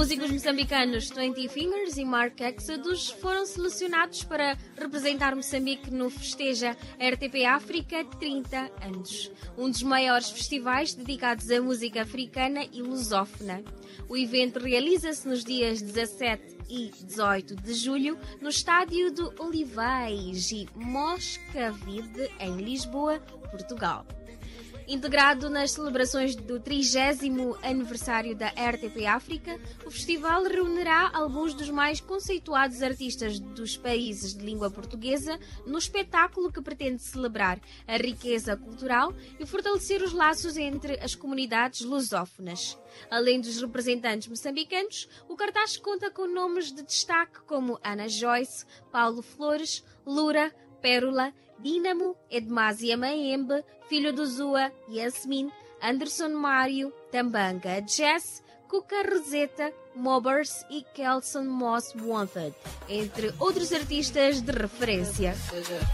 músicos moçambicanos 20 Fingers e Mark Exodus foram selecionados para representar Moçambique no Festeja RTP África 30 anos, um dos maiores festivais dedicados à música africana e lusófona. O evento realiza-se nos dias 17 e 18 de julho no estádio do Olivais e Moscavide, em Lisboa, Portugal. Integrado nas celebrações do 30º aniversário da RTP África, o festival reunirá alguns dos mais conceituados artistas dos países de língua portuguesa no espetáculo que pretende celebrar a riqueza cultural e fortalecer os laços entre as comunidades lusófonas. Além dos representantes moçambicanos, o cartaz conta com nomes de destaque como Ana Joyce, Paulo Flores, Lura, Pérola, Dínamo, Edmásia Maembe, Filho do Zua, Yasmin, Anderson Mário, Tambanga Jazz, Cuca Roseta, Mobbers e Kelson Moss Wanted, entre outros artistas de referência.